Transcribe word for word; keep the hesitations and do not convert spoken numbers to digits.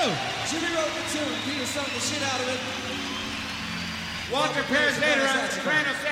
Jimmy wrote the tune. Peter sung the shit out of it. Walter appears later on the soprano